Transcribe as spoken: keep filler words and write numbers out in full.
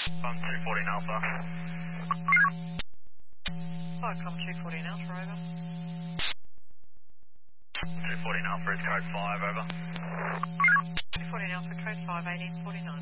I'm two fourteen Alpha. Hi, come two fourteen Alpha, over. two fourteen Alpha is code five, over. two fourteen Alpha, code five, eighteen forty-nine.